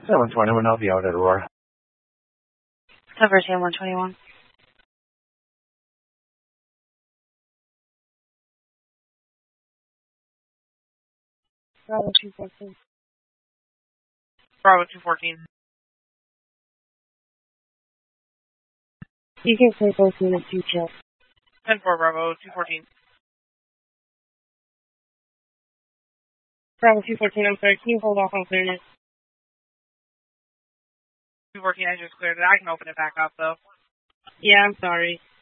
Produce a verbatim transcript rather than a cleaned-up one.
seven twenty-one, I'll be out at Aurora. Cover ten one twenty-one. Bravo two fourteen. Bravo two fourteen. You can clear both units, you check. ten four, Bravo two fourteen. Bravo two fourteen, I'm sorry, can you hold off on clearing it? two fourteen, I just cleared it. I can open it back up, though. Yeah, I'm sorry.